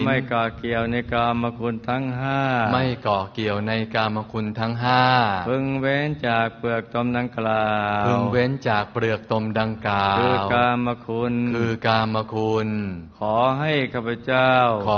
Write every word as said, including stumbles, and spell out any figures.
ไม่เกาะเกี่ยวในกามคุณทั้งห้าไม่เกาะเกี่ยวในกามคุณทั้งห้าพึงเว้นจากเปลือกตมดังกล่าวพึงเว้นจากเปลือกตมดังกล่าวคือกามคุณคือกามคุณขอให้ข้าพเจ้า